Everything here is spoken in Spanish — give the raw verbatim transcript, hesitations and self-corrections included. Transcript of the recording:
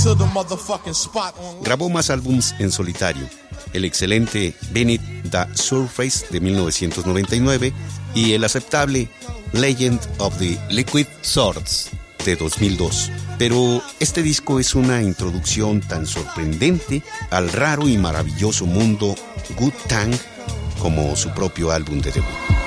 Grabó más álbums en solitario, el excelente Beneath the Surface de mil novecientos noventa y nueve y el aceptable Legend of the Liquid Swords de dos mil dos. Pero este disco es una introducción tan sorprendente al raro y maravilloso mundo Wu-Tang como su propio álbum de debut.